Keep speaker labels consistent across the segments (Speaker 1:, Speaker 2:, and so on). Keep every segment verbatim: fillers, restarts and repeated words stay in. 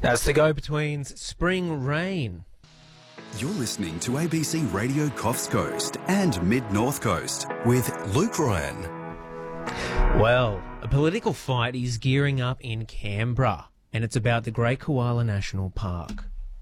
Speaker 1: That's the go-betweens Spring Rain.
Speaker 2: You're listening to A B C Radio Coffs Coast and Mid-North Coast with Luke Ryan.
Speaker 1: Well, a political fight is gearing up in Canberra, and it's about the Great Koala National Park.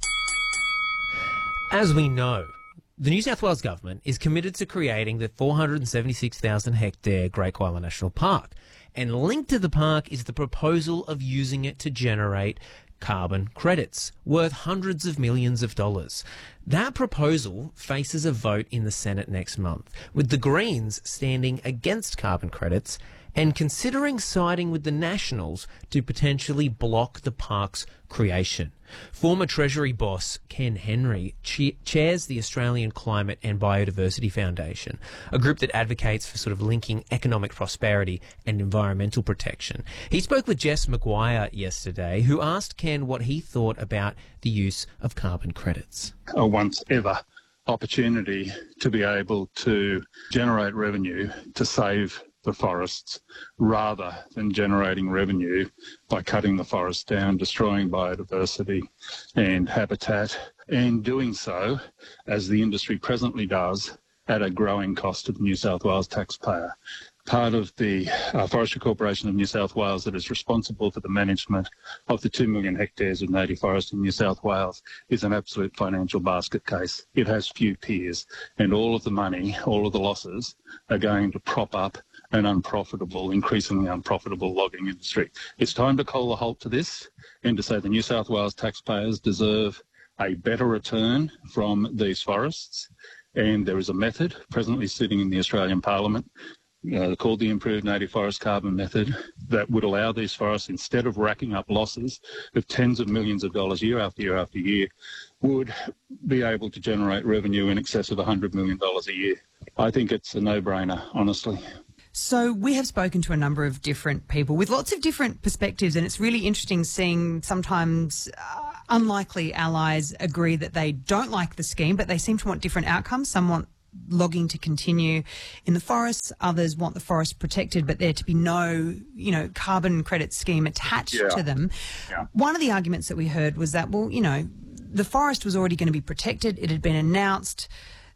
Speaker 1: As we know, the New South Wales Government is committed to creating the four hundred seventy-six thousand hectare Great Koala National Park, and linked to the park is the proposal of using it to generate carbon credits worth hundreds of millions of dollars. That proposal faces a vote in the Senate next month, with the Greens standing against carbon credits and considering siding with the Nationals to potentially block the park's creation. Former Treasury boss Ken Henry che- chairs the Australian Climate and Biodiversity Foundation, a group that advocates for sort of linking economic prosperity and environmental protection. He spoke with Jess McGuire yesterday, who asked Ken what he thought about the use of carbon credits.
Speaker 3: A once ever opportunity to be able to generate revenue to save the forests rather than generating revenue by cutting the forest down, destroying biodiversity and habitat, and doing so, as the industry presently does, at a growing cost to the New South Wales taxpayer. Part of the uh, Forestry Corporation of New South Wales that is responsible for the management of the two million hectares of native forest in New South Wales is an absolute financial basket case. It has few peers, and all of the money, all of the losses are going to prop up an unprofitable, increasingly unprofitable logging industry. It's time to call a halt to this and to say the New South Wales taxpayers deserve a better return from these forests, and there is a method presently sitting in the Australian Parliament Uh, called the Improved Native Forest Carbon Method that would allow these forests, instead of racking up losses of tens of millions of dollars year after year after year, would be able to generate revenue in excess of one hundred million dollars a year. I think it's a no-brainer, honestly.
Speaker 4: So we have spoken to a number of different people with lots of different perspectives, and it's really interesting seeing sometimes uh, unlikely allies agree that they don't like the scheme, but they seem to want different outcomes. Some want logging to continue in the forests, others want the forest protected, but there to be no, you know, carbon credit scheme attached
Speaker 3: yeah.
Speaker 4: to them.
Speaker 3: Yeah.
Speaker 4: One of the arguments that we heard was that, well, you know, the forest was already going to be protected, it had been announced,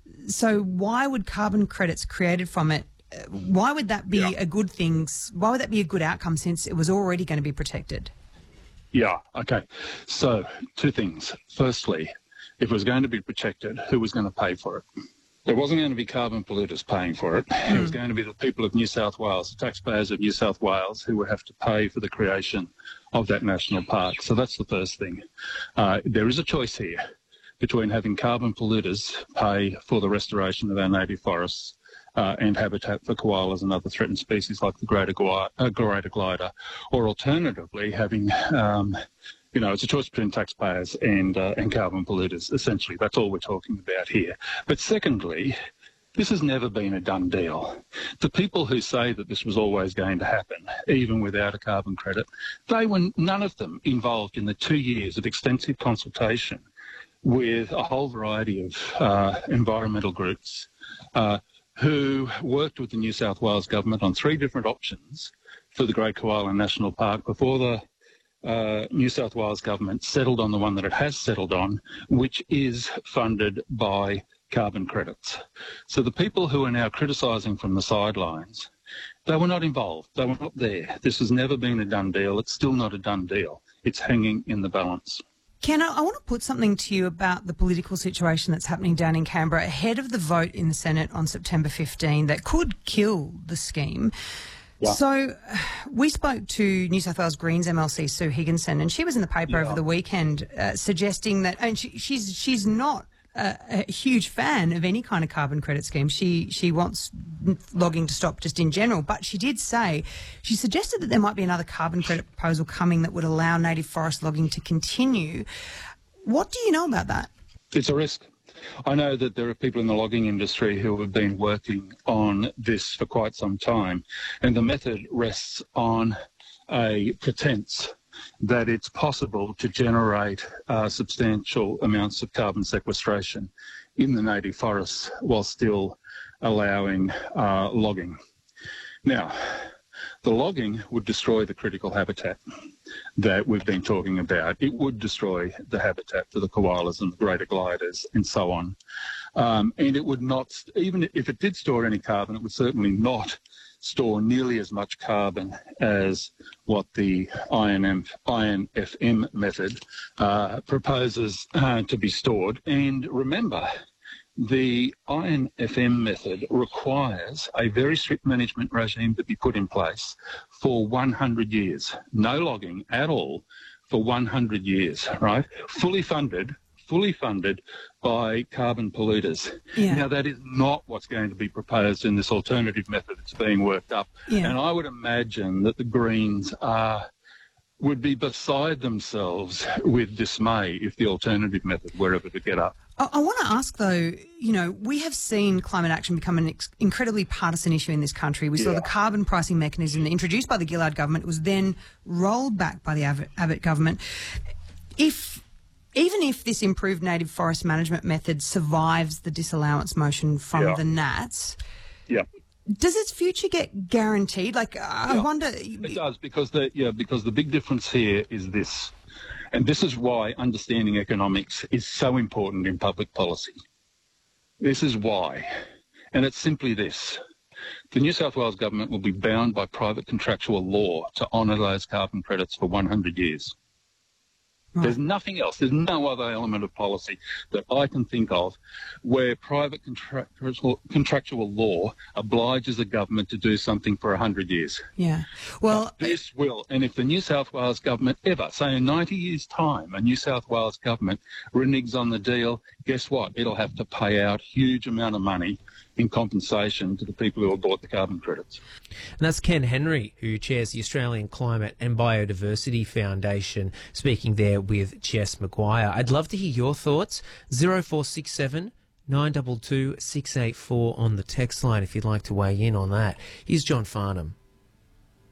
Speaker 4: so why would carbon credits created from it, uh, why would that be
Speaker 3: yeah.
Speaker 4: a good thing, why would that be a good outcome since it was already going to be protected?
Speaker 3: Yeah, okay. So, two things. Firstly, if it was going to be protected, who was going to pay for it? There wasn't going to be carbon polluters paying for it. Mm. It was going to be the people of New South Wales, the taxpayers of New South Wales, who would have to pay for the creation of that national park. So that's the first thing. Uh, there is a choice here between having carbon polluters pay for the restoration of our native forests uh, and habitat for koalas and other threatened species like the greater, gui- uh, greater glider, or alternatively having... Um, You know, it's a choice between taxpayers and uh, and carbon polluters, essentially. That's all we're talking about here. But secondly, this has never been a done deal. The people who say that this was always going to happen, even without a carbon credit, they were none of them involved in the two years of extensive consultation with a whole variety of uh, environmental groups uh, who worked with the New South Wales government on three different options for the Great Koala National Park before the Uh, New South Wales government settled on the one that it has settled on, which is funded by carbon credits. So the people who are now criticising from the sidelines, they were not involved. They were not there. This has never been a done deal. It's still not a done deal. It's hanging in the balance.
Speaker 4: Ken, I want to put something to you about the political situation that's happening down in Canberra ahead of the vote in the Senate on September fifteenth that could kill the scheme. Yeah. So we spoke to New South Wales Greens M L C Sue Higginson, and she was in the paper yeah. over the weekend uh, suggesting that, and she, she's she's not a, a huge fan of any kind of carbon credit scheme. She she wants logging to stop just in general, but she did say, she suggested that there might be another carbon credit proposal coming that would allow native forest logging to continue. What do you know about that?
Speaker 3: It's a risk. I know that there are people in the logging industry who have been working on this for quite some time, and the method rests on a pretense that it's possible to generate uh, substantial amounts of carbon sequestration in the native forests while still allowing uh, logging. Now, the logging would destroy the critical habitat. that we've been talking about. It would destroy the habitat for the koalas and the greater gliders and so on. Um, and it would not, even if it did store any carbon, it would certainly not store nearly as much carbon as what the I N F M method uh, proposes uh, to be stored. And remember, the I N F M method requires a very strict management regime to be put in place for one hundred years. No logging at all for one hundred years, right? Fully funded, fully funded by carbon polluters.
Speaker 4: Yeah.
Speaker 3: Now, that is not what's going to be proposed in this alternative method that's being worked up.
Speaker 4: Yeah.
Speaker 3: And I would imagine that the Greens are would be beside themselves with dismay if the alternative method were ever to get up.
Speaker 4: I, I want to ask, though, you know, we have seen climate action become an ex- incredibly partisan issue in this country. We saw
Speaker 3: Yeah.
Speaker 4: the carbon pricing mechanism introduced by the Gillard government. It was then rolled back by the Abbott, Abbott government. If Even if this improved native forest management method survives the disallowance motion from
Speaker 3: Yeah.
Speaker 4: the Nats,
Speaker 3: Yeah.
Speaker 4: does its future get guaranteed? Like, I
Speaker 3: Yeah.
Speaker 4: wonder...
Speaker 3: It does, because the yeah because the big difference here is this, and this is why understanding economics is so important in public policy. This is why, and it's simply this: the New South Wales government will be bound by private contractual law to honour those carbon credits for one hundred years.
Speaker 4: Right.
Speaker 3: There's nothing else. There's no other element of policy that I can think of where private contractual, contractual law obliges a government to do something for one hundred years.
Speaker 4: Yeah. Well,
Speaker 3: This will, and if the New South Wales government ever, say in ninety years' time, a New South Wales government reneges on the deal, guess what? It'll have to pay out huge amount of money in compensation to the people who have bought the carbon credits.
Speaker 1: And that's Ken Henry, who chairs the Australian Climate and Biodiversity Foundation, speaking there with Jess Maguire. I'd love to hear your thoughts. zero four six seven nine two two six eight four on the text line if you'd like to weigh in on that. Here's John Farnham.